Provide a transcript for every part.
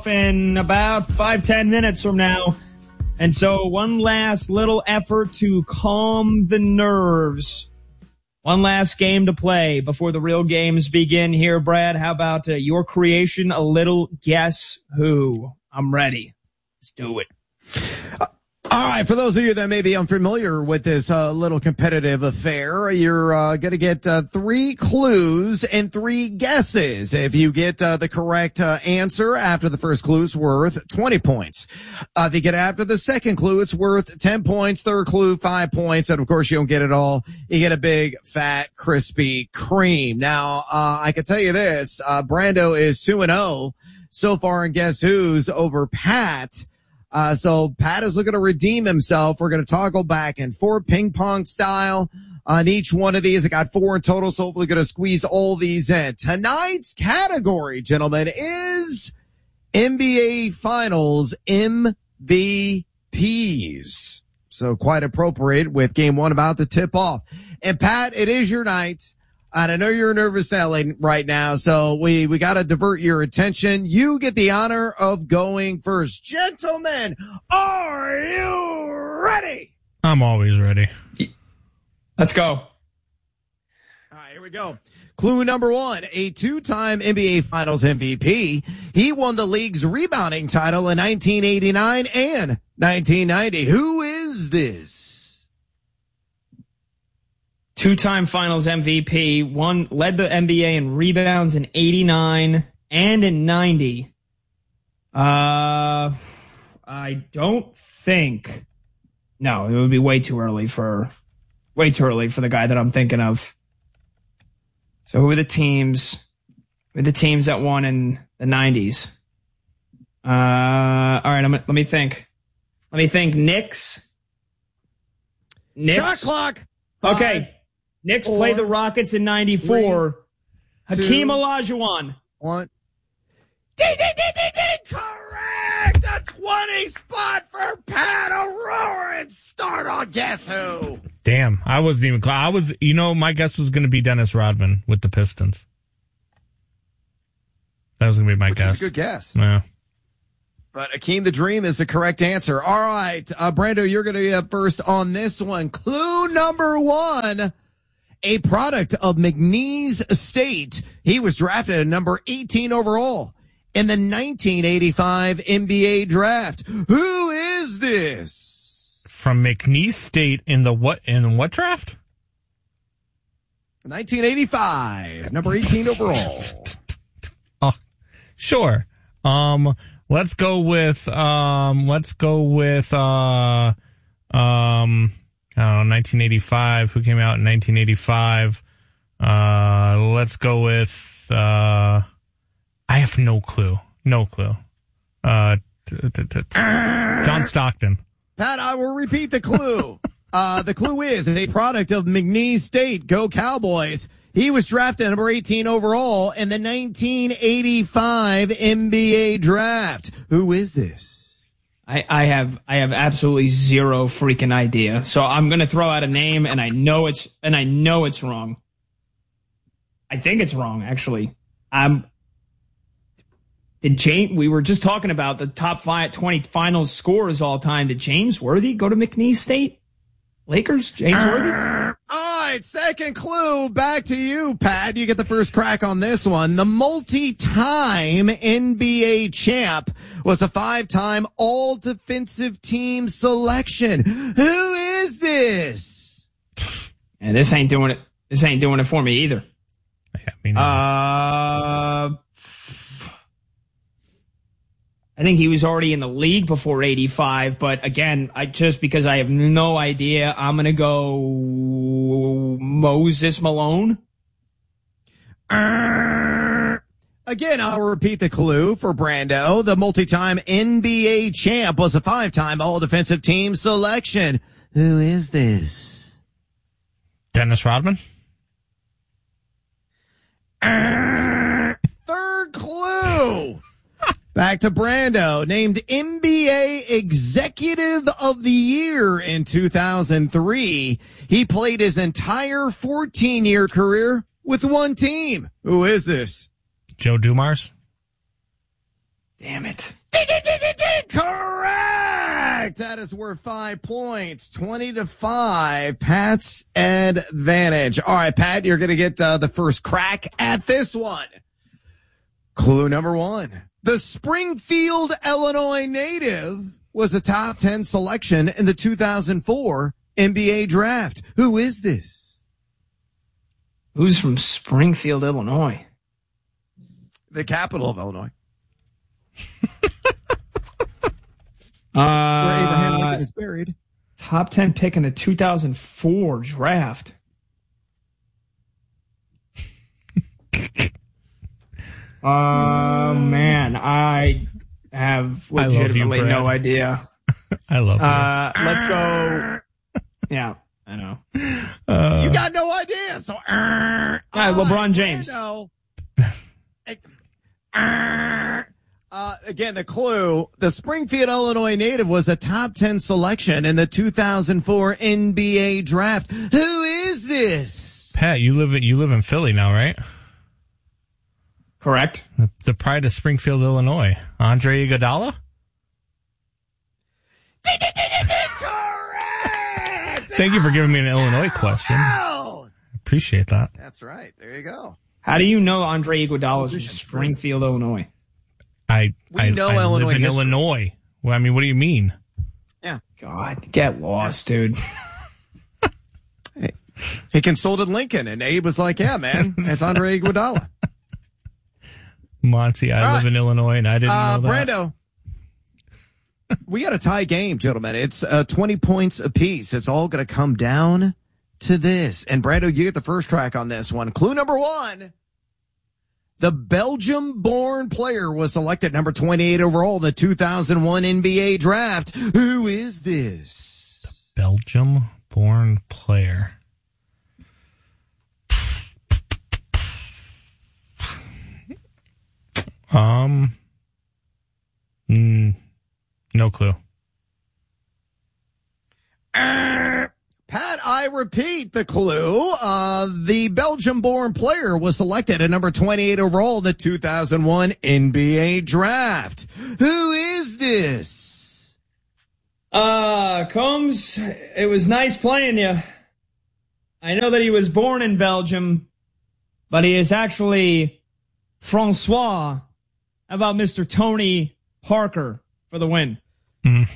off in about 5-10 minutes from now. And so one last little effort to calm the nerves. One last game to play before the real games begin here, Brad. How about your creation, a little Guess Who? I'm ready. Let's do it. All right, for those of you that may be unfamiliar with this little competitive affair, you're going to get 3 clues and 3 guesses. If you get the correct answer after the first clue, it's worth 20 points. If you get it after the second clue, it's worth 10 points. Third clue, 5 points. And of course, you don't get it all. You get a big, fat, crispy cream. Now, I can tell you this, Brando is 2-0 so far in Guess Who's over Pat. So Pat is looking to redeem himself. We're going to toggle back and forth ping pong style on each one of these. I got 4 in total, so hopefully going to squeeze all these in. Tonight's category, gentlemen, is NBA Finals MVPs. So quite appropriate with game 1 about to tip off. And Pat, it is your night. And I know you're nervous right now, so we got to divert your attention. You get the honor of going first. Gentlemen, are you ready? I'm always ready. Let's go. All right, here we go. Clue number 1, a 2-time NBA Finals MVP. He won the league's rebounding title in 1989 and 1990. Who is this? 2-time Finals MVP, led the NBA in rebounds in 89 and in 90. I don't think. No, it would be way too early for the guy that I'm thinking of. So who are the teams? Who are the teams that won in the 90s? All right, let me think. Knicks. Shot clock. Okay. Knicks play the Rockets in 94. 3, Hakeem 2, Olajuwon. 1. Ding! Correct! A 20 spot for Pat O'Rourke and start on Guess Who? Damn, I wasn't even close. My guess was going to be Dennis Rodman with the Pistons. That was going to be my guess. Is a good guess. Yeah. But Akeem the Dream is the correct answer. All right, Brando, you're going to be up first on this one. Clue number 1, a product of McNeese State. He was drafted at number 18 overall in the 1985 NBA draft. Who is this? From McNeese State in what draft? 1985, number 18 overall. Oh, sure. Let's go with I don't know, 1985. Who came out in 1985? Let's go with, I have no clue. John Stockton. Pat, I will repeat the clue. The clue is a product of McNeese State. Go Cowboys. He was drafted number 18 overall in the 1985 NBA draft. Who is this? I have absolutely zero freaking idea. So I'm going to throw out a name and I know it's wrong. I think it's wrong, actually. We were just talking about the top 20 finals scorers all time. Did James Worthy go to McNeese State? Lakers? James Worthy? All right, second clue. Back to you, Pat. You get the first crack on this one. The multi-time NBA champ was a 5-time all-defensive team selection. Who is this? And this ain't doing it. This ain't doing it for me either. I think he was already in the league before 85, but again, because I have no idea, I'm going to go Moses Malone. Again, I'll repeat the clue for Brando. The multi-time NBA champ was a 5-time all-defensive team selection. Who is this? Dennis Rodman. Third clue. Back to Brando, named NBA Executive of the Year in 2003. He played his entire 14-year career with one team. Who is this? Joe Dumars. Damn it. that is worth 5 points. 20-5. Pat's advantage. All right, Pat, you're going to get the first crack at this one. Clue number 1. The Springfield, Illinois native was a top 10 selection in the 2004 NBA draft. Who is this? Who's from Springfield, Illinois? The capital of Illinois. Where Abraham Lincoln is buried. Top 10 pick in the 2004 draft. Man, I have legitimately no idea. I love you. Let's go. Yeah, I know. You got no idea. So, LeBron James. Again, the clue, the Springfield, Illinois native was a top 10 selection in the 2004 NBA draft. Who is this? Pat, you live in Philly now, right? Correct. The pride of Springfield, Illinois. Andre Iguodala? Correct! Thank you for giving me an Illinois question. Appreciate that. That's right. There you go. How do you know Andre Iguodala is from Springfield, Illinois? We know Illinois live in history. Illinois. Well, I mean, what do you mean? Yeah. God, get lost, dude. He consulted Lincoln, and Abe was like, yeah, man, it's Andre Iguodala. Monty, I live in Illinois, and I didn't know that. Brando, we got a tie game, gentlemen. It's 20 points apiece. It's all going to come down to this. And Brando, you get the first crack on this one. Clue number 1. The Belgium-born player was selected number 28 overall in the 2001 NBA draft. Who is this? The Belgium-born player. No clue. Pat, I repeat the clue. The Belgium-born player was selected at number 28 overall in the 2001 NBA draft. Who is this? Combs, it was nice playing you. I know that he was born in Belgium, but he is actually Francois. How about Mr. Tony Parker for the win? Winner!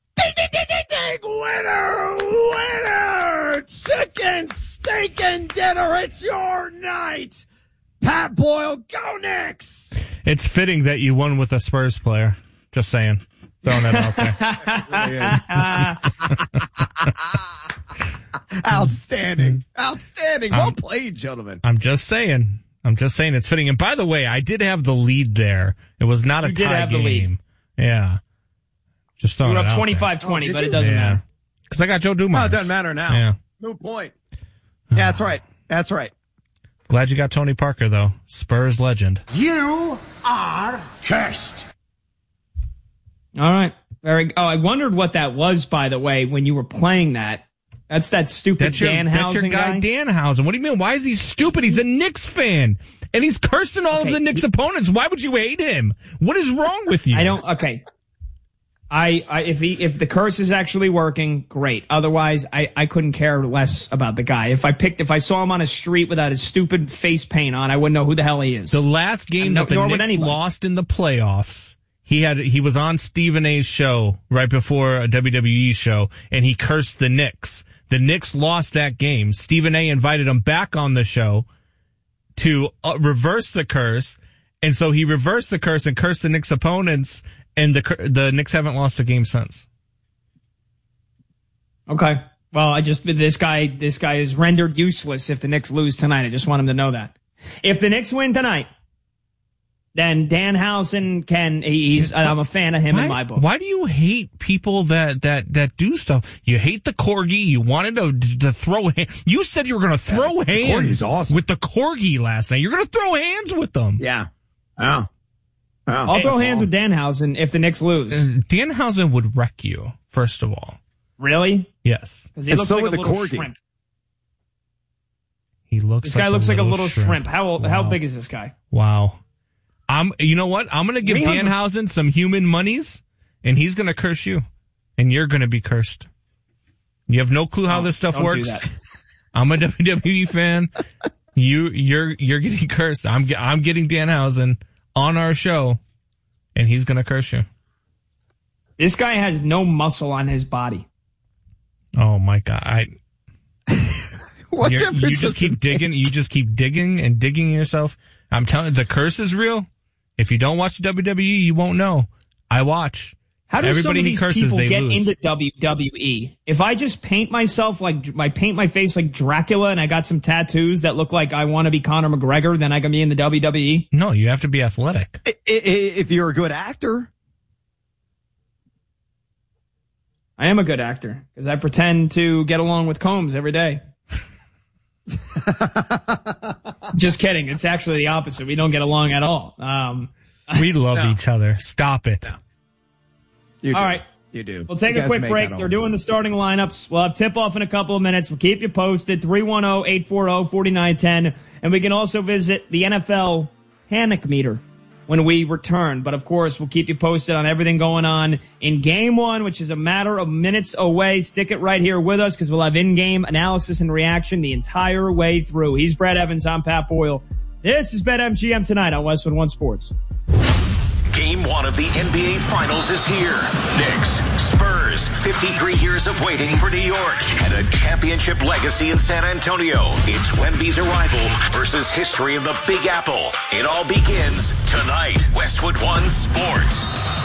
Chicken, steak, and dinner. It's your night. Pat Boyle, go Knicks! It's fitting that you won with a Spurs player. Just saying. Throwing that out there. Outstanding. Outstanding. Well played, gentlemen. I'm just saying it's fitting. And by the way, I did have the lead there. It was not a tie game. The lead. Yeah. Just throwing it out. You were up 25-20, but it doesn't matter. Because I got Joe Dumas. Oh, it doesn't matter now. Yeah. No point. Yeah, that's right. Glad you got Tony Parker, though. Spurs legend. You are cursed. All right. I wondered what that was, by the way, when you were playing that. That's that stupid Danhausen That's your guy, Danhausen. What do you mean? Why is he stupid? He's a Knicks fan. And he's cursing all of the Knicks opponents. Why would you hate him? What is wrong with you? If the curse is actually working, great. Otherwise, I couldn't care less about the guy. If I saw him on a street without his stupid face paint on, I wouldn't know who the hell he is. The last game that the Knicks lost in the playoffs, he was on Stephen A's show right before a WWE show, and he cursed the Knicks. The Knicks lost that game. Stephen A invited him back on the show to reverse the curse, and so he reversed the curse and cursed the Knicks opponents. And the Knicks haven't lost a game since. Okay. Well, this guy is rendered useless if the Knicks lose tonight. I just want him to know that. If the Knicks win tonight, then Danhausen I'm a fan of him in my book. Why do you hate people that do stuff? You hate the corgi. You wanted to throw you said you were going to throw hands awesome. with the corgi last night. You're going to throw hands with them. Yeah. Oh. I'll throw hands with Danhausen if the Knicks lose. Danhausen would wreck you, first of all. Really? Yes. Because he looks like a little shrimp. This guy looks like a little shrimp. How big is this guy? Wow. You know what? I'm going to give Danhausen some human monies, and he's going to curse you. and you're going to be cursed. You have no clue how this stuff works. I'm a WWE fan. You're getting cursed. I'm getting Danhausen on our show, and he's going to curse you. This guy has no muscle on his body. Oh my God! What difference? You just keep digging. You just keep digging and digging yourself. I'm telling you, the curse is real. If you don't watch WWE, you won't know. I watch. How do everybody some of these curses, people get lose. into WWE? If I just paint myself I paint my face like Dracula and I got some tattoos that look like I want to be Conor McGregor, then I can be in the WWE? No, you have to be athletic. If you're a good actor. I am a good actor because I pretend to get along with Combs every day. Just kidding. It's actually the opposite. We don't get along at all. We love each other. Stop it. You do. All right. You do. We'll take a quick break. They're doing the starting lineups. We'll have tip-off in a couple of minutes. We'll keep you posted. 310-840-4910. And we can also visit the NFL panic meter when we return. But, of course, we'll keep you posted on everything going on in Game 1, which is a matter of minutes away. Stick it right here with us because we'll have in-game analysis and reaction the entire way through. He's Brad Evans. I'm Pat Boyle. This is BetMGM tonight on Westwood One Sports. Game 1 of the NBA Finals is here. Knicks, Spurs, 53 years of waiting for New York and a championship legacy in San Antonio. It's Wemby's arrival versus history of the Big Apple. It all begins tonight. Westwood One Sports.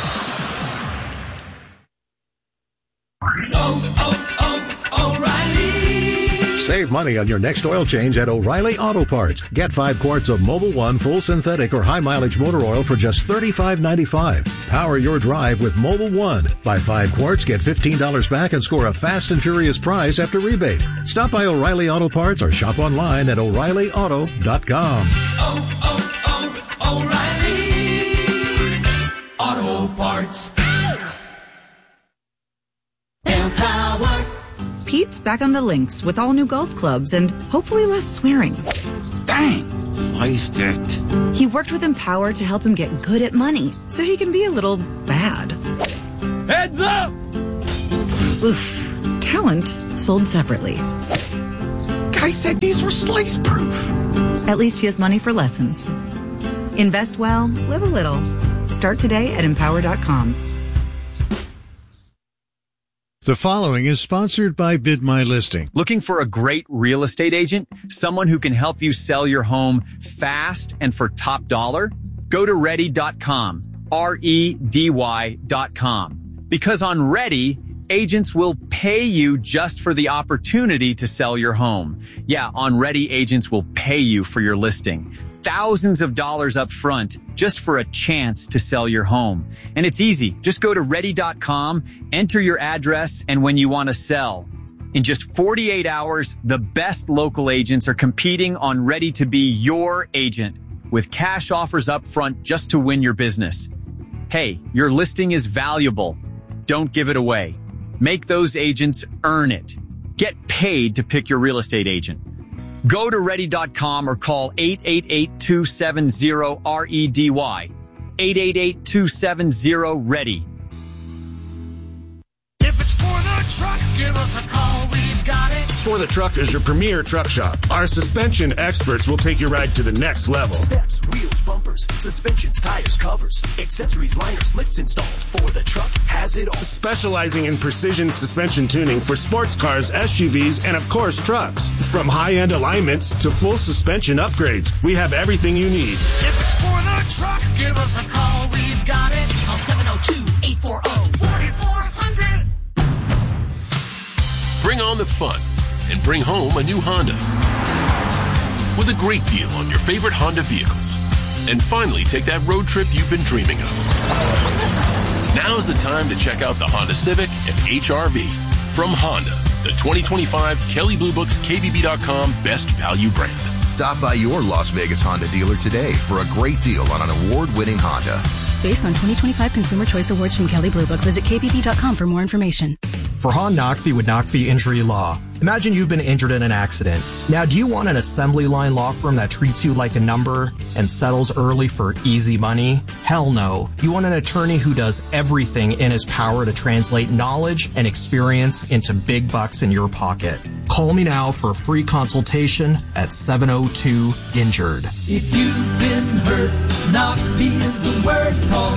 O'Reilly. Save money on your next oil change at O'Reilly Auto Parts. Get 5 quarts of Mobil 1 full synthetic or high mileage motor oil for just $35.95. Power your drive with Mobil 1. Buy 5 quarts, get $15 back and score a fast and furious prize after rebate. Stop by O'Reilly Auto Parts or shop online at O'ReillyAuto.com. O'Reilly Auto Parts. Empower. Pete's back on the links with all new golf clubs and hopefully less swearing. Dang, sliced it. He worked with Empower to help him get good at money so he can be a little bad. Heads up! Oof. Talent sold separately. Guy said these were slice proof. At least he has money for lessons. Invest well, live a little. Start today at Empower.com. The following is sponsored by Bid My Listing. Looking for a great real estate agent? Someone who can help you sell your home fast and for top dollar? Go to Ready.com. REDY.com. Because on Ready, agents will pay you just for the opportunity to sell your home. Yeah, on Ready, agents will pay you for your listing. Thousands of dollars up front just for a chance to sell your home. And it's easy. Just go to Ready.com, enter your address, and when you want to sell. In just 48 hours, the best local agents are competing on Ready to be your agent with cash offers up front just to win your business. Hey, your listing is valuable. Don't give it away. Make those agents earn it. Get paid to pick your real estate agent. Go to Ready.com or call 888-270-REDY. 888-270-READY. If it's for the truck, give us a call. We've got it. For the Truck is your premier truck shop. Our suspension experts will take your ride to the next level. Steps, wheels, bumpers, suspensions, tires, covers, accessories, liners, lifts installed. For the Truck has it all. Specializing in precision suspension tuning for sports cars, SUVs, and of course trucks. From high-end alignments to full suspension upgrades, we have everything you need. If it's for the truck, give us a call. We've got it. Call 702-840-4400. Bring on the fun and bring home a new Honda with a great deal on your favorite Honda vehicles. And finally take that road trip you've been dreaming of. Now's the time to check out the Honda Civic and HR-V from Honda, the 2025 Kelley Blue Book's KBB.com Best Value brand. Stop by your Las Vegas Honda dealer today for a great deal on an award-winning Honda. Based on 2025 Consumer Choice Awards from Kelley Blue Book, visit KBB.com for more information. For Han Nakvi with Nakvi Injury Law, Imagine you've been injured in an accident. Now, do you want an assembly line law firm that treats you like a number and settles early for easy money? Hell no. You want an attorney who does everything in his power to translate knowledge and experience into big bucks in your pocket. Call me now for a free consultation at 702-INJURED. If you've been hurt, knock me is the word. Call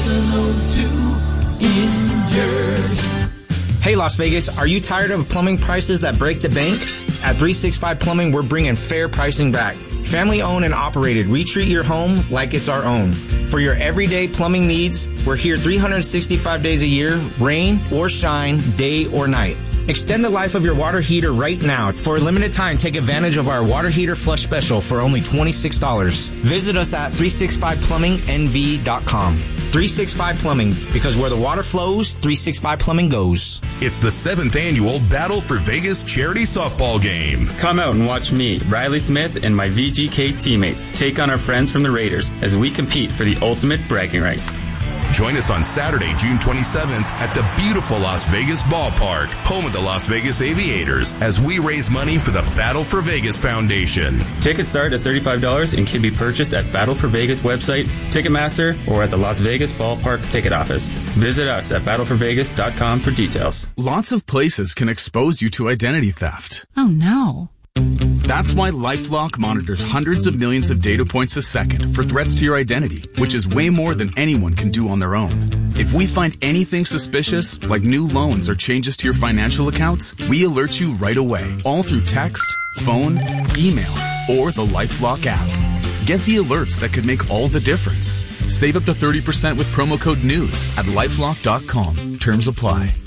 702-INJURED. Hey Las Vegas, are you tired of plumbing prices that break the bank? At 365 Plumbing, we're bringing fair pricing back. Family owned and operated, we treat your home like it's our own. For your everyday plumbing needs, we're here 365 days a year, rain or shine, day or night. Extend the life of your water heater right now. For a limited time, take advantage of our water heater flush special for only $26. Visit us at 365plumbingnv.com. 365 Plumbing, because where the water flows, 365 Plumbing goes. It's the 7th annual Battle for Vegas charity softball game. Come out and watch me, Riley Smith, and my VGK teammates take on our friends from the Raiders as we compete for the ultimate bragging rights. Join us on Saturday, June 27th at the beautiful Las Vegas Ballpark, home of the Las Vegas Aviators, as we raise money for the Battle for Vegas Foundation. Tickets start at $35 and can be purchased at Battle for Vegas website, Ticketmaster, or at the Las Vegas Ballpark ticket office. Visit us at battleforvegas.com for details. Lots of places can expose you to identity theft. Oh no. That's why LifeLock monitors hundreds of millions of data points a second for threats to your identity, which is way more than anyone can do on their own. If we find anything suspicious, like new loans or changes to your financial accounts, we alert you right away, all through text, phone, email, or the LifeLock app. Get the alerts that could make all the difference. Save up to 30% with promo code NEWS at LifeLock.com. Terms apply.